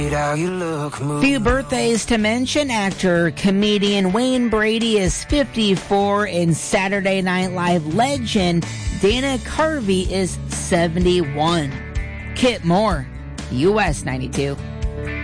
Few birthdays to mention. Actor, comedian Wayne Brady is 54, and Saturday Night Live legend Dana Carvey is 71. Kit Moore, US 92.